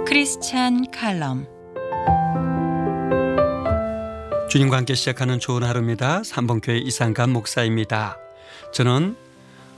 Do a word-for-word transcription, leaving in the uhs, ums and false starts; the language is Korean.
크리스찬 칼럼. 주님과 함께 시작하는 좋은 하루입니다. 삼봉교회 이상감 목사입니다. 저는